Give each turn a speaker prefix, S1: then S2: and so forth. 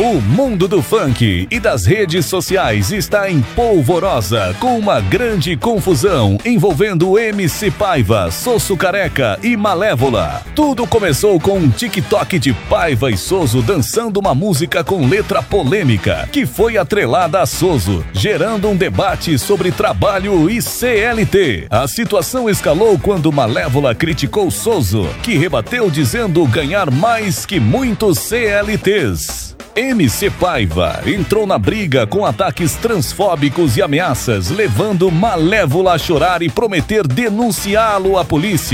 S1: O mundo do funk e das redes sociais está em polvorosa, com uma grande confusão envolvendo MC Paiva, Sosso Careca e Malévola. Tudo começou com um TikTok de Paiva e Sosso dançando uma música com letra polêmica, que foi atrelada a Sosso, gerando um debate sobre trabalho e CLT. A situação escalou quando Malévola criticou Sosso, que rebateu dizendo ganhar mais que muitos CLTs. MC Paiva entrou na briga com ataques transfóbicos e ameaças, levando Malévola a chorar e prometer denunciá-lo à polícia.